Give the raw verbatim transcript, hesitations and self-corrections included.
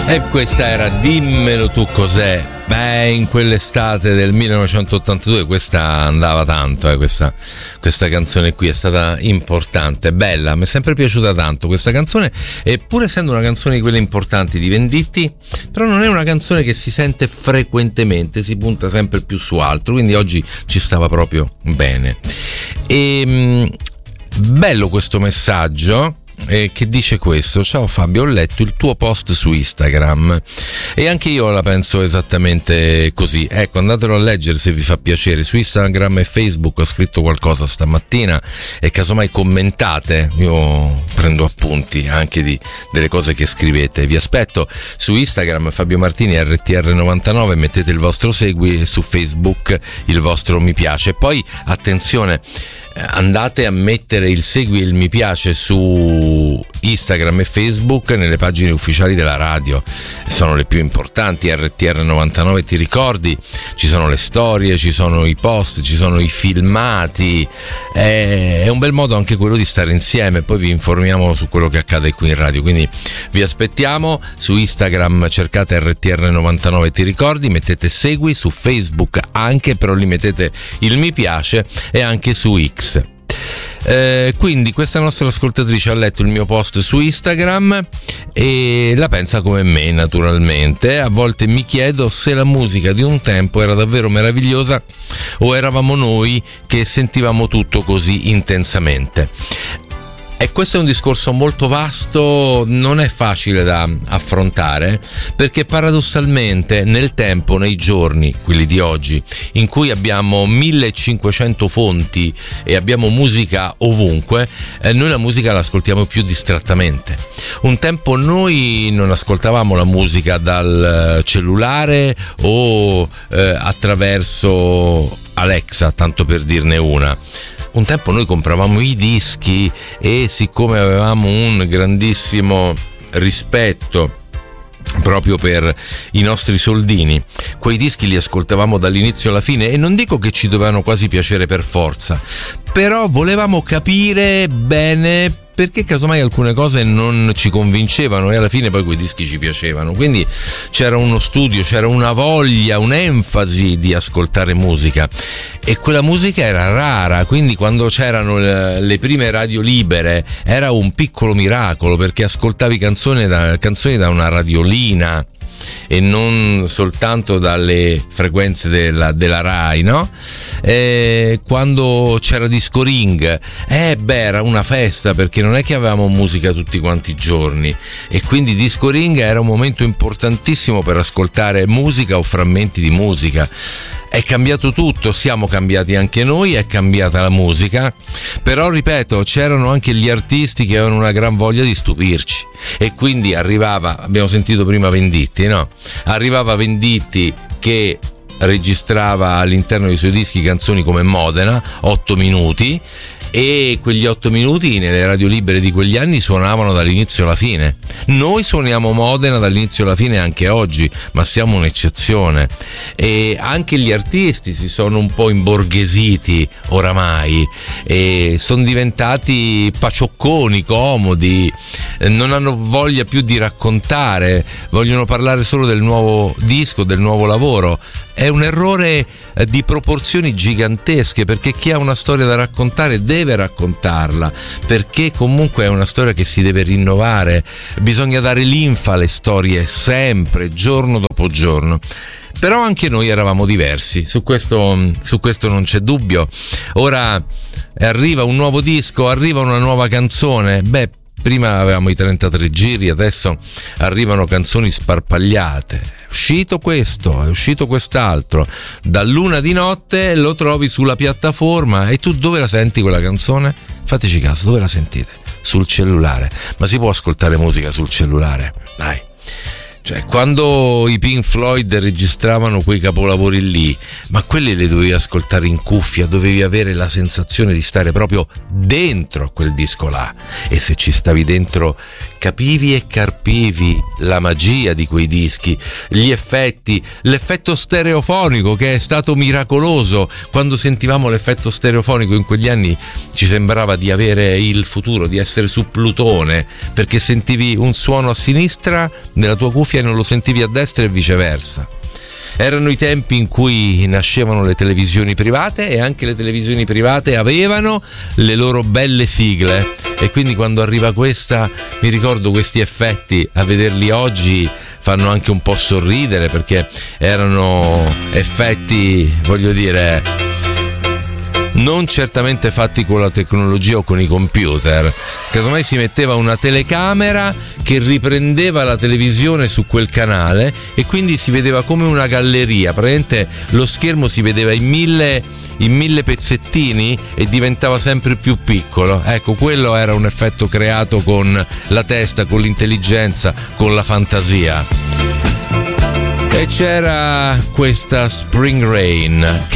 E questa era Dimmelo tu cos'è. Beh, in quell'estate del millenovecentottantadue questa andava tanto, eh, questa, questa canzone qui è stata importante, bella, mi è sempre piaciuta tanto questa canzone, e pur essendo una canzone di quelle importanti di Venditti, però non è una canzone che si sente frequentemente, si punta sempre più su altro, quindi oggi ci stava proprio bene. E mh, bello questo messaggio. Eh, che dice questo: ciao Fabio, ho letto il tuo post su Instagram e anche io la penso esattamente così. Ecco, andatelo a leggere se vi fa piacere. Su Instagram e Facebook ho scritto qualcosa stamattina e casomai commentate, io prendo appunti anche di, delle cose che scrivete. Vi aspetto su Instagram Fabio Martini R T R novantanove, mettete il vostro segui, e su Facebook il vostro mi piace. E poi attenzione, andate a mettere il segui e il mi piace su Instagram e Facebook nelle pagine ufficiali della radio, sono le più importanti. R T R novantanove, ti ricordi? Ci sono le storie, ci sono i post, ci sono i filmati, è un bel modo anche quello di stare insieme, poi vi informiamo su quello che accade qui in radio, quindi vi aspettiamo. Su Instagram cercate R T R novantanove, ti ricordi, mettete segui, su Facebook anche, però lì mettete il mi piace, e anche su X. Eh, quindi questa nostra ascoltatrice ha letto il mio post su Instagram e la pensa come me, naturalmente. A volte mi chiedo se la musica di un tempo era davvero meravigliosa o eravamo noi che sentivamo tutto così intensamente. E questo è un discorso molto vasto, non è facile da affrontare, perché paradossalmente nel tempo, nei giorni, quelli di oggi, in cui abbiamo millecinquecento fonti e abbiamo musica ovunque, eh, noi la musica la ascoltiamo più distrattamente. Un tempo noi non ascoltavamo la musica dal cellulare o eh, attraverso Alexa, tanto per dirne una. Un tempo noi compravamo i dischi e, siccome avevamo un grandissimo rispetto proprio per i nostri soldini, quei dischi li ascoltavamo dall'inizio alla fine, e non dico che ci dovevano quasi piacere per forza, però volevamo capire bene perché casomai alcune cose non ci convincevano e alla fine poi quei dischi ci piacevano. Quindi c'era uno studio, c'era una voglia, un'enfasi di ascoltare musica, e quella musica era rara, quindi quando c'erano le prime radio libere era un piccolo miracolo, perché ascoltavi canzoni da, canzoni da una radiolina e non soltanto dalle frequenze della, della Rai, no? E quando c'era Disco Ring, eh beh, era una festa, perché non è che avevamo musica tutti quanti i giorni, e quindi Disco Ring era un momento importantissimo per ascoltare musica o frammenti di musica. È cambiato tutto, siamo cambiati anche noi, è cambiata la musica, però ripeto, c'erano anche gli artisti che avevano una gran voglia di stupirci, e quindi arrivava, abbiamo sentito prima Venditti, no? Arrivava Venditti che registrava all'interno dei suoi dischi canzoni come Modena, otto minuti, e quegli otto minuti nelle radio libere di quegli anni suonavano dall'inizio alla fine. Noi suoniamo Modena dall'inizio alla fine anche oggi, ma siamo un'eccezione, e anche gli artisti si sono un po' imborghesiti oramai e sono diventati paciocconi, comodi, non hanno voglia più di raccontare, vogliono parlare solo del nuovo disco, del nuovo lavoro. È un errore di proporzioni gigantesche, perché chi ha una storia da raccontare deve raccontarla, perché comunque è una storia che si deve rinnovare, bisogna dare linfa alle storie sempre, giorno dopo giorno. Però anche noi eravamo diversi, su questo, su questo non c'è dubbio. Ora arriva un nuovo disco, arriva una nuova canzone, beh, prima avevamo i trentatré giri, adesso arrivano canzoni sparpagliate. È uscito questo, è uscito quest'altro. Dall'una di notte lo trovi sulla piattaforma, e tu dove la senti quella canzone? Fateci caso, dove la sentite? Sul cellulare. Ma si può ascoltare musica sul cellulare? Dai. Cioè, quando i Pink Floyd registravano quei capolavori lì, ma quelli li dovevi ascoltare in cuffia, dovevi avere la sensazione di stare proprio dentro a quel disco là, e se ci stavi dentro capivi e carpivi la magia di quei dischi, gli effetti, l'effetto stereofonico che è stato miracoloso. Quando sentivamo l'effetto stereofonico in quegli anni ci sembrava di avere il futuro, di essere su Plutone, perché sentivi un suono a sinistra nella tua cuffia, non lo sentivi a destra e viceversa. Erano i tempi in cui nascevano le televisioni private e anche le televisioni private avevano le loro belle sigle, e quindi quando arriva questa, mi ricordo questi effetti, a vederli oggi fanno anche un po' sorridere, perché erano effetti, voglio dire, non certamente fatti con la tecnologia o con i computer. Casomai si metteva una telecamera che riprendeva la televisione su quel canale e quindi si vedeva come una galleria, praticamente lo schermo si vedeva in mille, in mille pezzettini e diventava sempre più piccolo. Ecco, quello era un effetto creato con la testa, con l'intelligenza, con la fantasia. E c'era questa Spring Rain